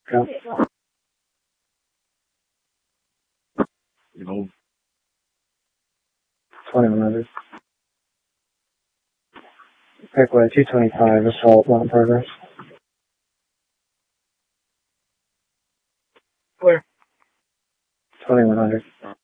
Go. No. 2100. Pickway 225, assault, not in progress. Clear. 2100.